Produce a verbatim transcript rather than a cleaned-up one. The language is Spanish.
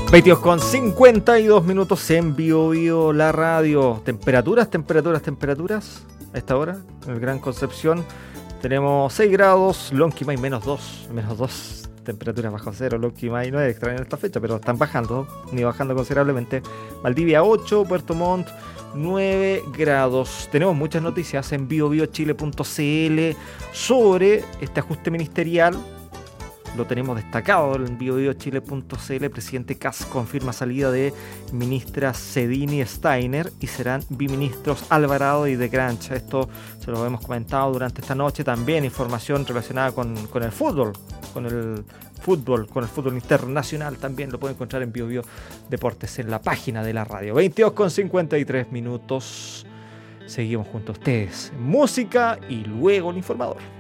veintidós con cincuenta y dos minutos en Bio Bio, la radio. Temperaturas, temperaturas, temperaturas. A esta hora, en el Gran Concepción, tenemos seis grados, Lonquimay menos dos, menos dos, temperaturas bajo cero. Lonquimay no es extraño en esta fecha, pero están bajando, ni bajando considerablemente. Valdivia ocho, Puerto Montt nueve grados. Tenemos muchas noticias en bio bio chile punto c l sobre este ajuste ministerial. Lo tenemos destacado en bio bio chile punto c l. Presidente Kast confirma salida de ministras Sedini y Steiner y serán biministros Alvarado y de Grancha. Esto se lo hemos comentado durante esta noche. También información relacionada con, con el fútbol, con el fútbol, con el fútbol internacional. También lo pueden encontrar en Bio Bio Deportes en la página de la radio. veintidós con cincuenta y tres minutos. Seguimos junto a ustedes. Música y luego el informador.